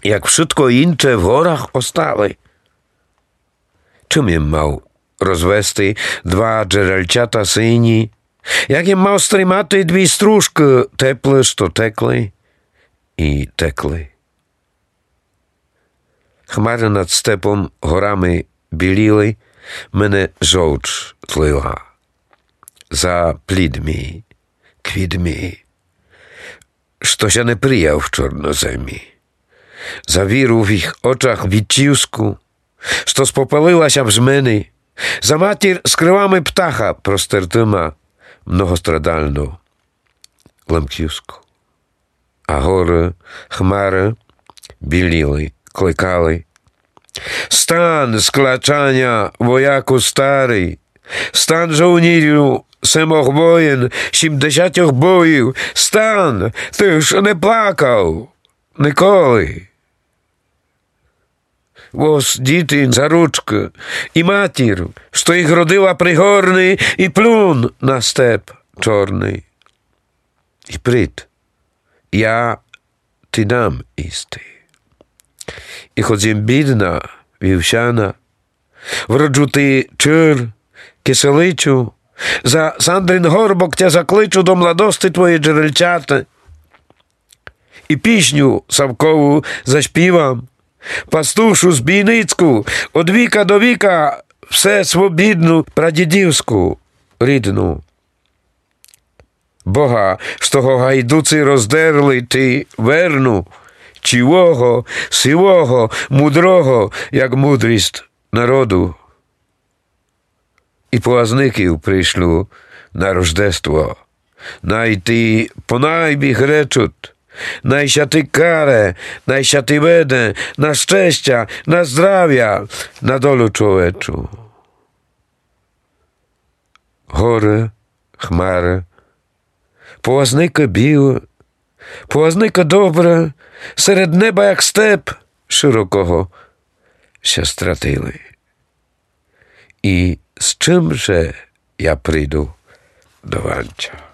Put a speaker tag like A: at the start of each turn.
A: як wszystko інше в горах остали. Чим їм мав розвести два джерельчата сині, як їм мав стримати дві стружки теплі, що текли і текли. Хмари над степом горами біліли, мене жовч тлила. За плідьми, квітьми, що ще не прияв в чорноземі. За віру в їх очах відчівську, що спопалилася в жмени, за матір з крилами птаха простертима многострадальну лемківську. А гори, хмари біліли, кликали. Стан склачання, вояку старий, стан żołnierzu семох воєн, 70 боїв, стан, ти ж не плакав ніколи. Вось діти за ручки, і матір, що їх родила пригорний, і плюн на степ чорний. І прийд, я ти дам істи. І хоч їм бідна, вівсяна, вроджу ти чир, киселичу, за Сандрин горбок тя закличу до младости твої джерельчата. І пісню Савкову заспівам, пастушу збійницьку, од віка до віка, все свобідну прадідівську рідну. Бога, з того гайдуці роздерли, ти верну, чивого, сивого, мудрого, як мудрість народу. І плазників прийшлю на рождество. Найти понайбіг речуть, найщати каре, найщати веде, на щастя, на здрав'я, на долю чоловічу. Гори, хмари, плазника біле, плазника добре, серед неба, як степ широкого, ще стратили. І з чим же я прийду до Ванча?